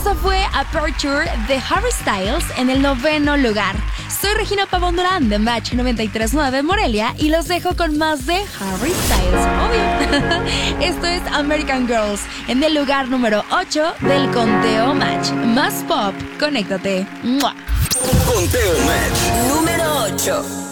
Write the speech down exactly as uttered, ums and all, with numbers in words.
Eso fue Aperture de Harry Styles en el noveno lugar. Soy Regina Pavón Durán de Match noventa y tres punto nueve Morelia y los dejo con más de Harry Styles, obvio. Esto es American Girls en el lugar número ocho del conteo Match. Más pop, conéctate. ¡Mua! Conteo Match número ocho.